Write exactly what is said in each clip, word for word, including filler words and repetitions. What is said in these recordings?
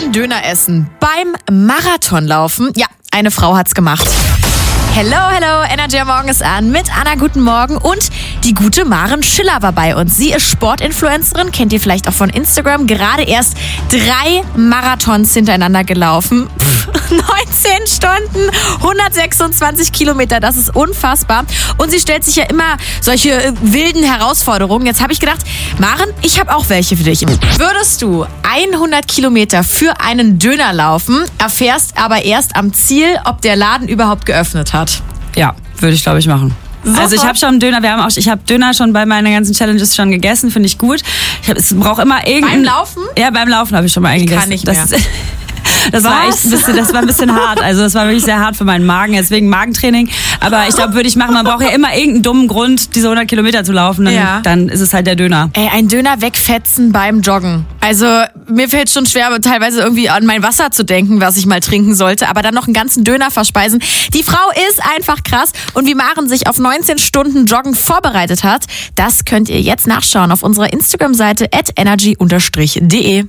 Stunden Döner essen beim Marathonlaufen. Ja, eine Frau hat's gemacht. Hello, hello, Energy am Morgen ist an mit Anna, guten Morgen. Und die gute Maren Schiller war bei uns. Sie ist Sportinfluencerin, kennt ihr vielleicht auch von Instagram. Gerade erst drei Marathons hintereinander gelaufen. Pff, neunzehn Stunden, hundertsechsundzwanzig Kilometer, das ist unfassbar. Und sie stellt sich ja immer solche äh, wilden Herausforderungen. Jetzt habe ich gedacht, Maren, ich habe auch welche für dich. Würdest du hundert Kilometer für einen Döner laufen, erfährst aber erst am Ziel, ob der Laden überhaupt geöffnet hat? Ja, würde ich, glaube ich, machen. Sofort. Also ich habe schon Döner, wir haben auch, ich habe Döner schon bei meinen ganzen Challenges schon gegessen, finde ich gut. Ich hab, es braucht immer irgendein... Beim Laufen? Ja, beim Laufen habe ich schon mal einen gegessen. Ich kann nicht mehr. Das, das war echt ein bisschen, das war ein bisschen hart. Also das war wirklich sehr hart für meinen Magen, deswegen Magentraining. Aber ich glaube, würde ich machen. Man braucht ja immer irgendeinen dummen Grund, diese hundert Kilometer zu laufen. Dann, ja. dann ist es halt der Döner. Ey, ein Döner wegfetzen beim Joggen. Also mir fällt schon schwer, teilweise irgendwie an mein Wasser zu denken, was ich mal trinken sollte. Aber dann noch einen ganzen Döner verspeisen. Die Frau ist einfach krass. Und wie Maren sich auf neunzehn Stunden Joggen vorbereitet hat, das könnt ihr jetzt nachschauen auf unserer Instagram-Seite at energy dash de.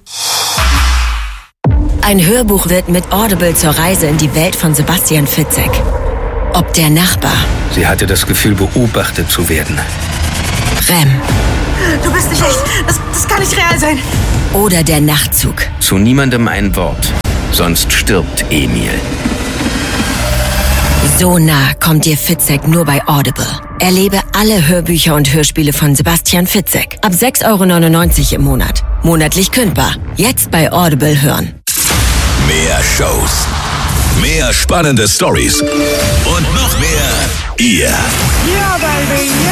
Ein Hörbuch wird mit Audible zur Reise in die Welt von Sebastian Fitzek. Ob der Nachbar. Sie hatte das Gefühl, beobachtet zu werden. Rem. Du bist nicht echt. Das, das kann nicht real sein. Oder der Nachtzug. Zu niemandem ein Wort. Sonst stirbt Emil. So nah kommt dir Fitzek nur bei Audible. Erlebe alle Hörbücher und Hörspiele von Sebastian Fitzek. Ab sechs Euro neunundneunzig im Monat. Monatlich kündbar. Jetzt bei Audible hören. Mehr Shows. Mehr spannende Stories. Und noch mehr ihr. Ja, Baby.